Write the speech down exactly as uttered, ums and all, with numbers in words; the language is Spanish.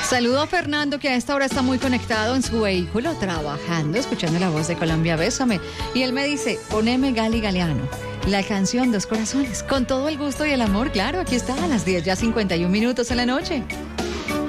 Saludo a Fernando, que a esta hora está muy conectado en su vehículo, trabajando, escuchando la voz de Colombia, Bésame. Y él me dice, poneme Gali Galeano, la canción Dos Corazones. Con todo el gusto y el amor, claro, aquí está, a las diez ya cincuenta y un minutos en la noche.